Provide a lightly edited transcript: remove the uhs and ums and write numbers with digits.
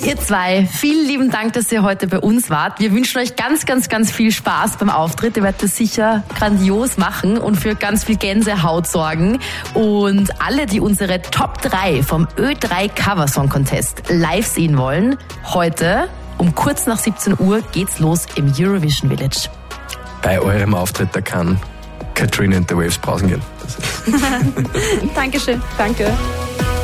Ihr zwei, vielen lieben Dank, dass ihr heute bei uns wart. Wir wünschen euch ganz, ganz, ganz viel Spaß beim Auftritt. Ihr werdet das sicher grandios machen und für ganz viel Gänsehaut sorgen. Und alle, die unsere Top 3 vom Ö3 Cover Song Contest live sehen wollen, heute um kurz nach 17 Uhr geht's los im Eurovision Village. Bei eurem Auftritt, da kann Katrina and the Waves brausen gehen. Dankeschön. Danke.